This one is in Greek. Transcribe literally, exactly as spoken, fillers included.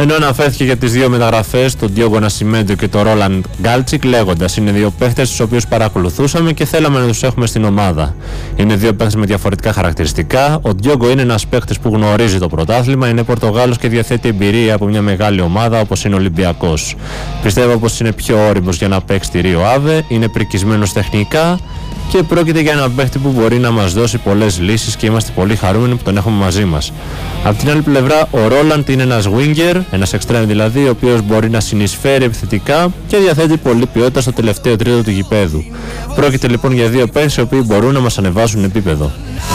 Ενώ αναφέρθηκε για τις δύο μεταγραφές, τον Ντιόγκο Νασιμέντο και τον Ρόλαντ Γκάλτσικ, λέγοντας: είναι δύο παίχτες τους οποίους παρακολουθούσαμε και θέλαμε να τους έχουμε στην ομάδα. Είναι δύο παίχτες με διαφορετικά χαρακτηριστικά. Ο Ντιόγκο είναι ένας παίχτης που γνωρίζει το πρωτάθλημα, είναι Πορτογάλος και διαθέτει εμπειρία από μια μεγάλη ομάδα όπως είναι ο Ολυμπιακός. Πιστεύω πως είναι πιο όριμος για να παίξει τη Ρίο Αβε, είναι πρικισμένος τεχνικά και πρόκειται για έναν παίχτη που μπορεί να μας δώσει πολλές λύσεις και είμαστε πολύ χαρούμενοι που τον έχουμε μαζί μας. Από την άλλη πλευρά, ο Ρόλαντ είναι ένας winger, ένας extreme δηλαδή, ο οποίος μπορεί να συνεισφέρει επιθετικά και διαθέτει πολλή ποιότητα στο τελευταίο τρίτο του γηπέδου. Πρόκειται λοιπόν για δύο παίχτες οι οποίοι μπορούν να μας ανεβάσουν επίπεδο.